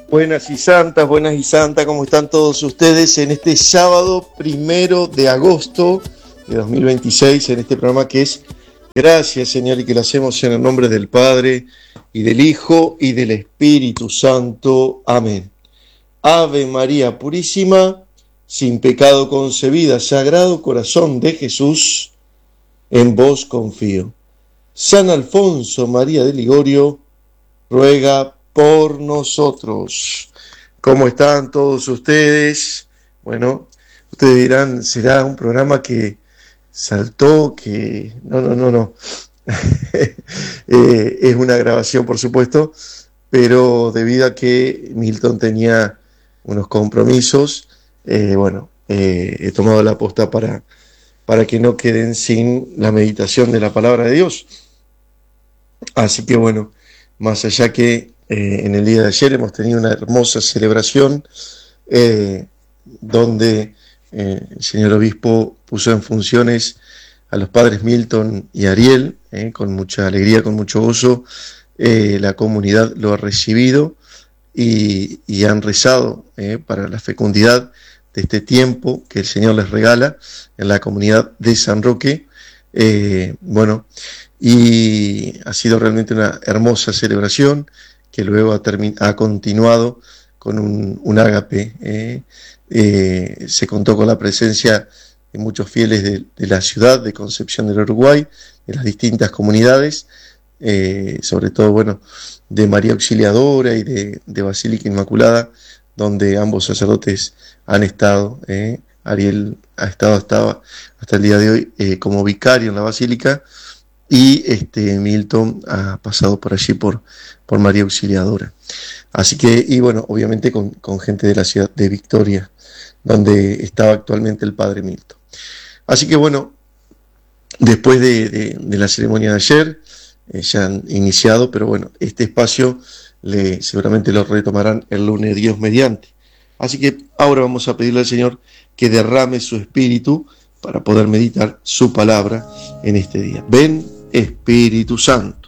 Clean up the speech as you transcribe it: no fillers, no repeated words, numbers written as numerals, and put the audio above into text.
Buenas y santas, ¿cómo están todos ustedes en este sábado 1 de agosto de 2026, en este programa que es Gracias, Señor, y que lo hacemos en el nombre del Padre, y del Hijo, y del Espíritu Santo. Amén. Ave María Purísima, sin pecado concebida, Sagrado Corazón de Jesús, en vos confío. San Alfonso María de Ligorio, ruega por nosotros. ¿Cómo están todos ustedes? Bueno, ustedes dirán, será un programa que saltó, que... No. Es una grabación, por supuesto, pero debido a que Milton tenía unos compromisos, he tomado la posta para que no queden sin la meditación de la palabra de Dios. Así que bueno, más allá que en el día de ayer hemos tenido una hermosa celebración donde el señor obispo puso en funciones a los padres Milton y Ariel, con mucha alegría, con mucho gozo. La comunidad lo ha recibido y han rezado para la fecundidad de este tiempo que el Señor les regala en la comunidad de San Roque. Y ha sido realmente una hermosa celebración que luego ha continuado con un ágape. Se contó con la presencia de muchos fieles de la ciudad de Concepción del Uruguay, de las distintas comunidades, sobre todo de María Auxiliadora y de Basílica Inmaculada, donde ambos sacerdotes han estado. Ariel estaba hasta el día de hoy como vicario en la Basílica, y Milton ha pasado por allí por María Auxiliadora. Así que, obviamente con gente de la ciudad de Victoria, donde estaba actualmente el padre Milton. Así que después de la ceremonia de ayer, ya han iniciado, pero este espacio seguramente lo retomarán el lunes, Dios mediante. Así que ahora vamos a pedirle al Señor que derrame su espíritu para poder meditar su palabra en este día. Ven, Espíritu Santo.